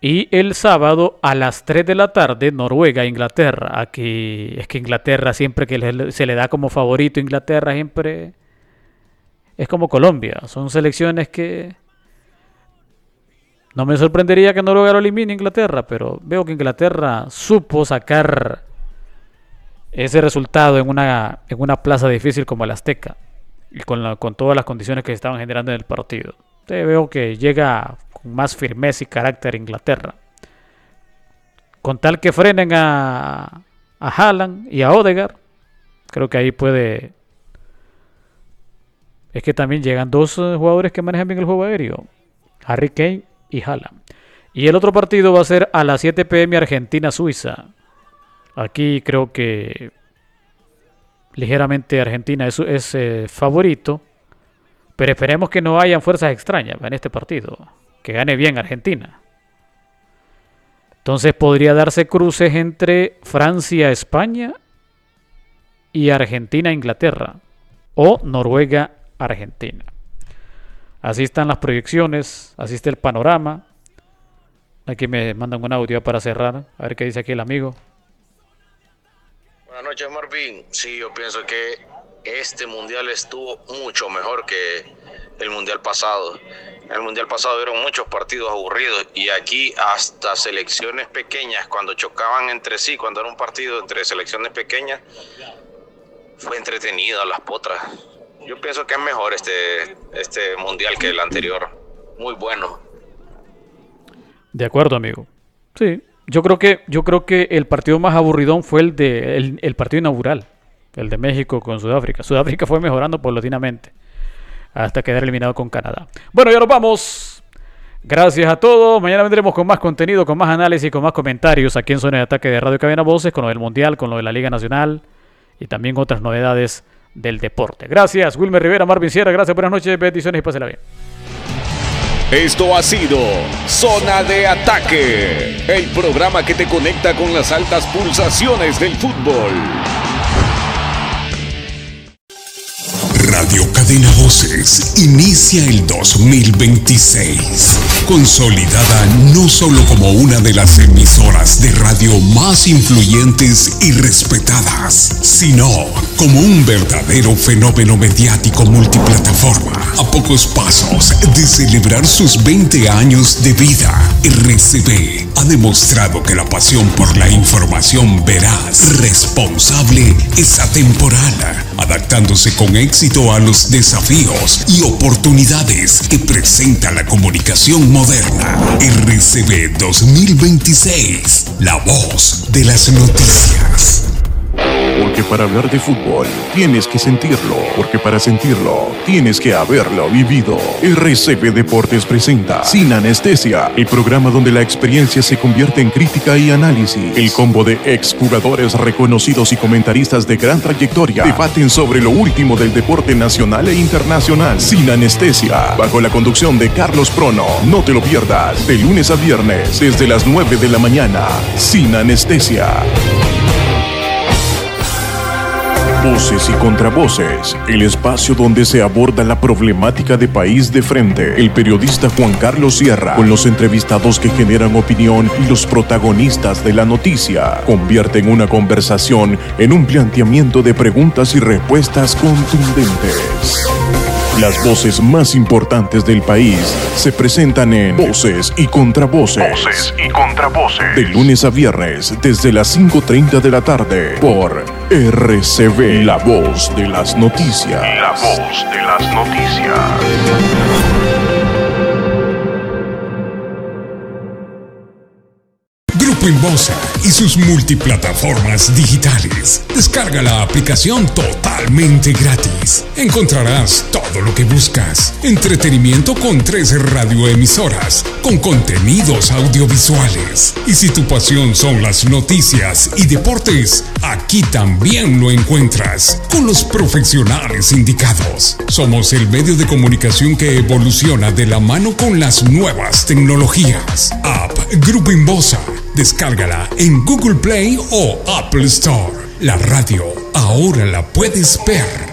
Y el sábado a las 3 de la tarde, Noruega-Inglaterra. Aquí es que Inglaterra siempre que se le da como favorito, Inglaterra siempre es como Colombia. Son selecciones que no me sorprendería que Noruega lo elimine Inglaterra, pero veo que Inglaterra supo sacar ese resultado en una plaza difícil como el Azteca y con todas las condiciones que se estaban generando en el partido. Veo que llega con más firmeza y carácter Inglaterra. Con tal que frenen a Haaland y a Odegaard, creo que ahí puede. Es que también llegan dos jugadores que manejan bien el juego aéreo, Harry Kane y Haaland. Y el otro partido va a ser a las 7 p.m. Argentina-Suiza. Aquí creo que ligeramente Argentina es favorito, pero esperemos que no hayan fuerzas extrañas en este partido, que gane bien Argentina. Entonces podría darse cruces entre Francia-España y Argentina-Inglaterra o Noruega-Argentina. Así están las proyecciones, así está el panorama. Aquí me mandan un audio para cerrar, a ver qué dice aquí el amigo. Buenas noches, Marvin. Sí, yo pienso que este mundial estuvo mucho mejor que el mundial pasado. En el mundial pasado hubieron muchos partidos aburridos y aquí hasta selecciones pequeñas, cuando chocaban entre sí, cuando era un partido entre selecciones pequeñas, fue entretenido las potras. Yo pienso que es mejor este mundial que el anterior. Muy bueno. De acuerdo, amigo. Sí. Yo creo que el partido más aburridón fue el partido inaugural, el de México con Sudáfrica. Sudáfrica fue mejorando paulatinamente hasta quedar eliminado con Canadá. Bueno, ya nos vamos. Gracias a todos. Mañana vendremos con más contenido, con más análisis, con más comentarios aquí en Zona de Ataque de Radio Cadena Voces, con lo del Mundial, con lo de la Liga Nacional y también otras novedades del deporte. Gracias, Wilmer Rivera, Marvin Sierra. Gracias, buenas noches, bendiciones y pásela bien. Esto ha sido Zona de Ataque, el programa que te conecta con las altas pulsaciones del fútbol. Radio Cadena Voces inicia el 2026, consolidada no solo como una de las emisoras de radio más influyentes y respetadas, sino como un verdadero fenómeno mediático multiplataforma. A pocos pasos de celebrar sus 20 años de vida, RCB ha demostrado que la pasión por la información veraz, responsable, es atemporal, adaptándose con éxito a los desafíos y oportunidades que presenta la comunicación moderna. RCB 2026, la voz de las noticias. Porque para hablar de fútbol tienes que sentirlo, porque para sentirlo tienes que haberlo vivido. RCB Deportes presenta Sin Anestesia, el programa donde la experiencia se convierte en crítica y análisis. El combo de exjugadores reconocidos y comentaristas de gran trayectoria debaten sobre lo último del deporte nacional e internacional. Sin Anestesia, bajo la conducción de Carlos Prono. No te lo pierdas, de lunes a viernes, desde las 9 de la mañana. Sin Anestesia. Voces y contravoces, el espacio donde se aborda la problemática de país de frente. El periodista Juan Carlos Sierra, con los entrevistados que generan opinión y los protagonistas de la noticia, convierten una conversación en un planteamiento de preguntas y respuestas contundentes. Las voces más importantes del país se presentan en Voces y Contravoces. Voces y Contravoces. De lunes a viernes, desde las 5:30 de la tarde, por RCB, la voz de las noticias. La voz de las noticias. Grupo Inbosa y sus multiplataformas digitales. Descarga la aplicación totalmente gratis. Encontrarás todo lo que buscas. Entretenimiento con 13 radioemisoras, con contenidos audiovisuales. Y si tu pasión son las noticias y deportes, aquí también lo encuentras, con los profesionales indicados. Somos el medio de comunicación que evoluciona de la mano con las nuevas tecnologías. App Grupo Inbosa. Descárgala en Google Play o Apple Store. La radio ahora la puedes ver.